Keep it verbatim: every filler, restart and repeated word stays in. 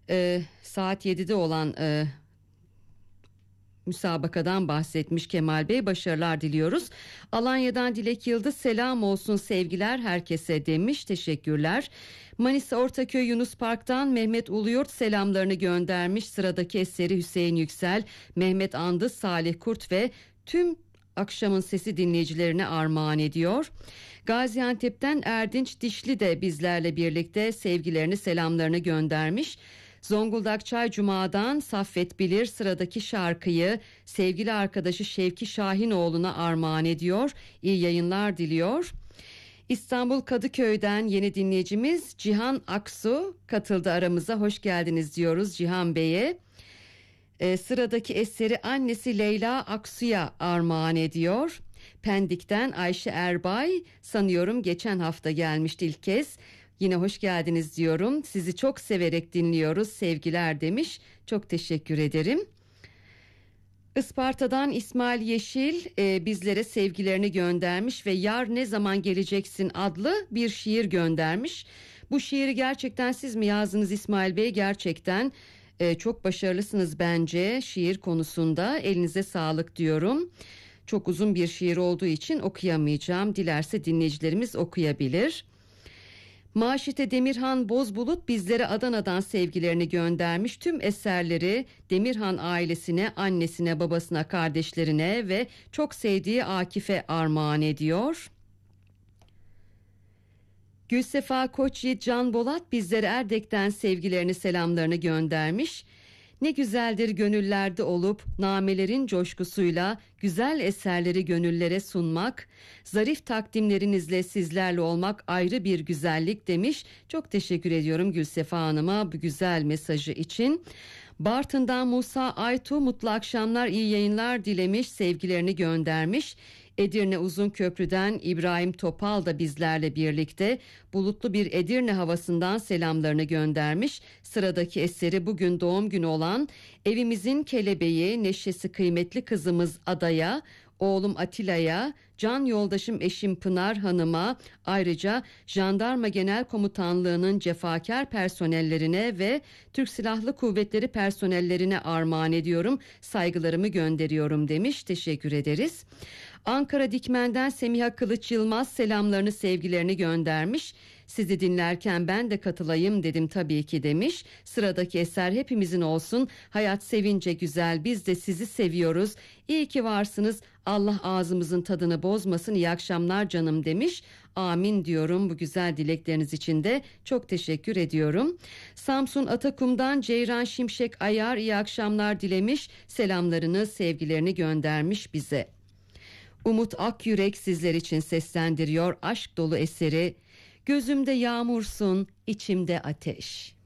e, saat yedide olan e, müsabakadan bahsetmiş Kemal Bey. Başarılar diliyoruz. Alanya'dan Dilek Yıldız, selam olsun sevgiler herkese demiş. Teşekkürler. Manisa Ortaköy Yunus Park'tan Mehmet Uluyurt selamlarını göndermiş. Sıradaki eseri Hüseyin Yüksel, Mehmet Andız, Salih Kurt ve tüm Akşamın Sesi dinleyicilerine armağan ediyor. Gaziantep'ten Erdinç Dişli de bizlerle birlikte sevgilerini, selamlarını göndermiş. Zonguldak Çaycuma'dan Saffet Bilir sıradaki şarkıyı sevgili arkadaşı Şevki Şahinoğlu'na armağan ediyor. İyi yayınlar diliyor. İstanbul Kadıköy'den yeni dinleyicimiz Cihan Aksu katıldı aramıza. Hoş geldiniz diyoruz Cihan Bey'e. Ee, sıradaki eseri annesi Leyla Aksu'ya armağan ediyor. Pendik'ten Ayşe Erbay, sanıyorum geçen hafta gelmişti ilk kez. Yine hoş geldiniz diyorum. Sizi çok severek dinliyoruz. Sevgiler demiş. Çok teşekkür ederim. Isparta'dan İsmail Yeşil e, bizlere sevgilerini göndermiş ve Yar Ne Zaman Geleceksin adlı bir şiir göndermiş. Bu şiiri gerçekten siz mi yazdınız İsmail Bey? Gerçekten e, çok başarılısınız bence şiir konusunda. Elinize sağlık diyorum. Çok uzun bir şiir olduğu için okuyamayacağım. Dilerse dinleyicilerimiz okuyabilir. Maşite Demirhan Bozbulut bizlere Adana'dan sevgilerini göndermiş. Tüm eserleri Demirhan ailesine, annesine, babasına, kardeşlerine ve çok sevdiği Akif'e armağan ediyor. Gülsefa Koçyiğit Can Bolat bizlere Erdek'ten sevgilerini, selamlarını göndermiş. Ne güzeldir gönüllerde olup namelerin coşkusuyla güzel eserleri gönüllere sunmak, zarif takdimlerinizle sizlerle olmak ayrı bir güzellik demiş. Çok teşekkür ediyorum Gülsefa Hanım'a bu güzel mesajı için. Bartın'dan Musa Aytu mutlu akşamlar, iyi yayınlar dilemiş, sevgilerini göndermiş. Edirne Uzunköprü'den İbrahim Topal da bizlerle birlikte bulutlu bir Edirne havasından selamlarını göndermiş. Sıradaki eseri bugün doğum günü olan evimizin kelebeği, neşesi kıymetli kızımız Ada'ya, oğlum Atilla'ya, can yoldaşım eşim Pınar Hanım'a, ayrıca Jandarma Genel Komutanlığı'nın cefakar personellerine ve Türk Silahlı Kuvvetleri personellerine armağan ediyorum. Saygılarımı gönderiyorum demiş. Teşekkür ederiz. Ankara Dikmen'den Semiha Kılıç Yılmaz selamlarını, sevgilerini göndermiş. Sizi dinlerken ben de katılayım dedim tabii ki demiş. Sıradaki eser hepimizin olsun. Hayat sevince güzel, biz de sizi seviyoruz. İyi ki varsınız. Allah ağzımızın tadını bozmasın. İyi akşamlar canım demiş. Amin diyorum bu güzel dilekleriniz için de çok teşekkür ediyorum. Samsun Atakum'dan Ceyran Şimşek Ayar iyi akşamlar dilemiş. Selamlarını, sevgilerini göndermiş bize. Umut Akyürek sizler için seslendiriyor aşk dolu eseri. Gözümde yağmursun, içimde ateş.